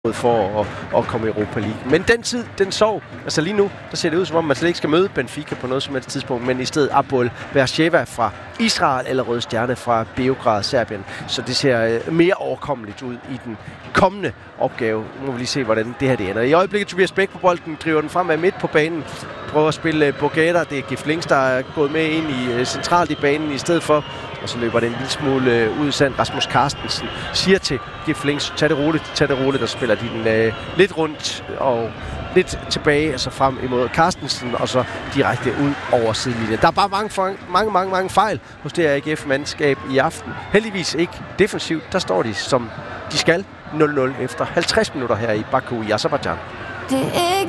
for at komme i Europa League. Men den tid, den sov. Altså lige nu, der ser det ud som om, man slet ikke skal møde Benfica på noget som helst tidspunkt, men i stedet Abol Beersheva fra Israel eller Røde Stjerne fra Beograd, Serbien. Så det ser mere overkommeligt ud i den kommende opgave. Nu må vi lige se, hvordan det her det ender. I øjeblikket Tobias Bæk på bolden, driver den fremad midt på banen, prøver at spille Bogata. Det er Gif Links, der er gået med ind i centralt i banen i stedet for. Og så løber det en lille smule ud i sand. Rasmus Carstensen siger til Gif Links, tag det roligt, og spiller de den lidt rundt og lidt tilbage, altså frem imod Carstensen, og så direkte ud over sidelinjen. Der er bare mange fejl hos det her AGF-mandskab i aften. Heldigvis ikke defensivt. Der står de, som de skal, 0-0 efter 50 minutter her i Baku i Aserbajdsjan. Det er ikke